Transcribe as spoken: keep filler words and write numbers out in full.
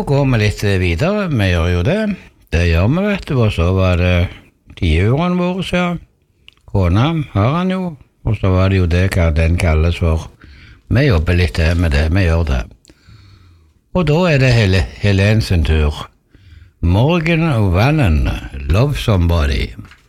går vi litt videre, vi gjør jo det. Det gjør vi, vet du, og så var det tiurene våre, ja. Kona har han jo, og så var det jo det hva den kalles for. Vi jobber litt med det, vi gjør det. Og da er det Hel Helen sin tur. Morgan O'Vannon, Love Somebody.